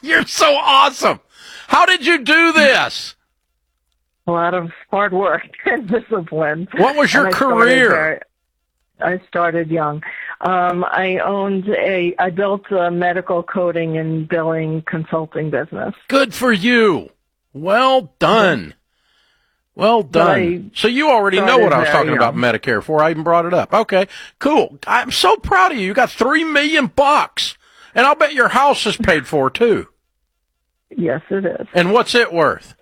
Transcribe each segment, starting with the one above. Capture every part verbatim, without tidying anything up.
You're so awesome. How did you do this? A lot of hard work and discipline. What was your And I career? Started very, I started young. Um, I owned a, I built a medical coding and billing consulting business. Good for you. Well done. Well done. So you already know what I was talking about Medicare before I even brought it up. Okay, cool. I'm so proud of you. You got three million bucks, and I'll bet your house is paid for too. Yes, it is. And what's it worth?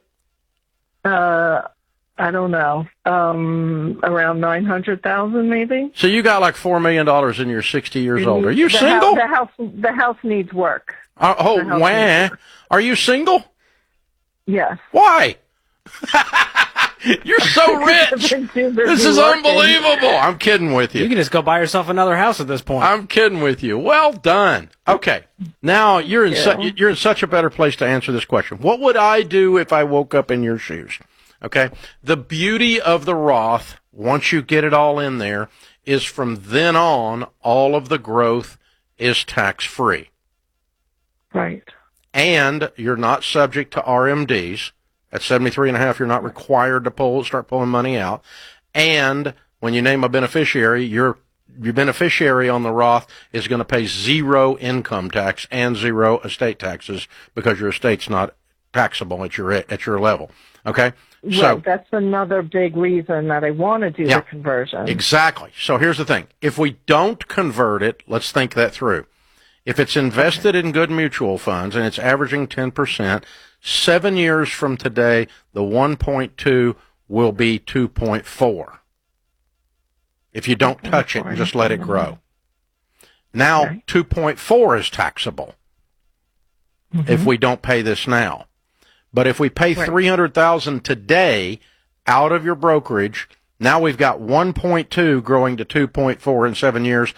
Uh, I don't know. Um, around nine hundred thousand, maybe. So you got like four million dollars, and you're sixty years old. Are you the single? House, the house, the house needs work. Uh, oh, wah. Are you single? Yes. Why? You're so rich. This is unbelievable. I'm kidding with you. You can just go buy yourself another house at this point. I'm kidding with you. Well done. Okay. Now you're in yeah. su- you're in such a better place to answer this question. What would I do if I woke up in your shoes? Okay. The beauty of the Roth, once you get it all in there, is from then on, all of the growth is tax free. Right. And you're not subject to R M Ds. At seventy-three and a half, you're not required to pull, start pulling money out. And when you name a beneficiary, your your beneficiary on the Roth is going to pay zero income tax and zero estate taxes because your estate's not taxable at your at your level. Okay? Right. So That's another big reason that I want to do yeah, the conversion. Exactly. So here's the thing. If we don't convert it, let's think that through. If it's invested okay. in good mutual funds and it's averaging ten percent, seven years from today, the one point two will be two point four. If you don't touch it and just let it grow. Now, okay. two point four is taxable mm-hmm. if we don't pay this now. But if we pay right. three hundred thousand dollars today out of your brokerage, now we've got one point two growing to two point four in seven years,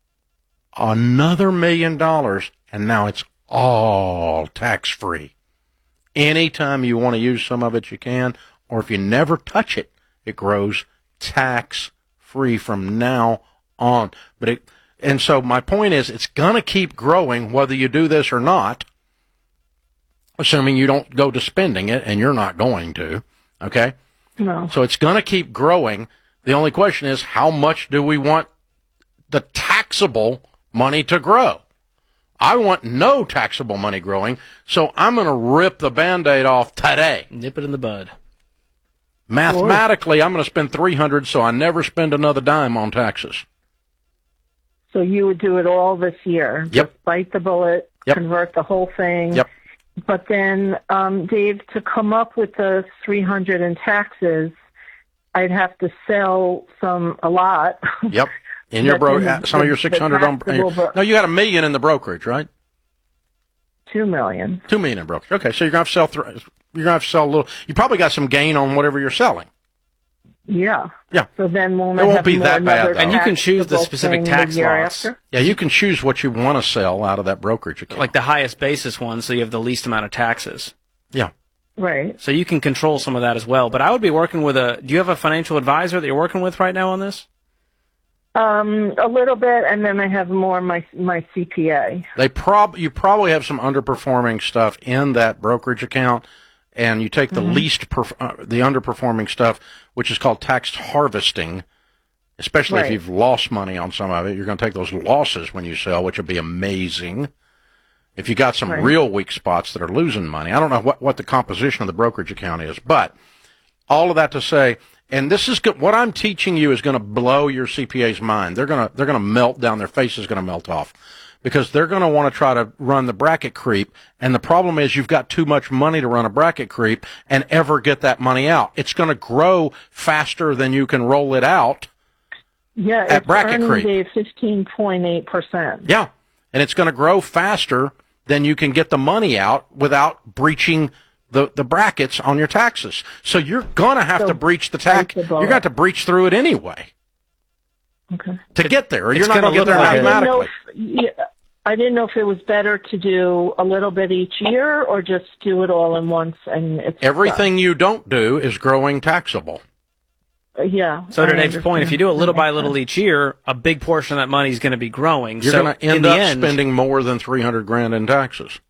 another million dollars, and now it's all tax-free. Anytime you want to use some of it, you can, or if you never touch it, it grows tax-free from now on. But it, and so my point is, it's going to keep growing whether you do this or not, assuming you don't go to spending it, and you're not going to, okay? No. So it's going to keep growing. The only question is, how much do we want the taxable money to grow? I want no taxable money growing, so I'm going to rip the Band-Aid off today. Nip it in the bud. Mathematically, I'm going to spend three hundred dollars, so I never spend another dime on taxes. So you would do it all this year? Yep. Just bite the bullet, yep. convert the whole thing? Yep. But then, um, Dave, to come up with the three hundred dollars in taxes, I'd have to sell some, a lot. Yep. In your bro, in, some of your six hundred on. Your, no, you got a million in the brokerage, right? Two million. Two million in brokerage. Okay, so you're gonna have to sell. Th- you're gonna have to sell a little. You probably got some gain on whatever you're selling. Yeah. Yeah. So then won't it I won't have be that bad. And you can choose the specific tax laws. Yeah, you can choose what you want to sell out of that brokerage account. Like the highest basis one, so you have the least amount of taxes. Yeah. Right. So you can control some of that as well. But I would be working with a. Do you have a financial advisor that you're working with right now on this? Um, a little bit, and then I have more my my C P A. They prob you probably have some underperforming stuff in that brokerage account, and you take the mm-hmm. least perf- uh, the underperforming stuff, which is called tax harvesting. Especially right. if you've lost money on some of it, you're going to take those losses when you sell, which will be amazing. If you got some right. real weak spots that are losing money, I don't know what what the composition of the brokerage account is, but all of that to say. And this is good. What I'm teaching you is going to blow your C P A's mind. They're going to they're going to melt down. Their face is going to melt off because they're going to want to try to run the bracket creep. And the problem is you've got too much money to run a bracket creep and ever get that money out. It's going to grow faster than you can roll it out. Yeah, at it's bracket creep. fifteen point eight percent. Yeah, and it's going to grow faster than you can get the money out without breaching the, the brackets on your taxes. So you're going to have so to breach the tax. You're going to have to breach through it anyway. Okay. To get there, or you're it's not going to get there like automatically. I didn't, know if, yeah, I didn't know if it was better to do a little bit each year or just do it all in once. And it's everything done. You don't do is growing taxable. Uh, yeah. So to Dave's point, if you do it little by little each year, a big portion of that money is going to be growing. You're so going to end in up the end, spending more than three hundred grand in taxes.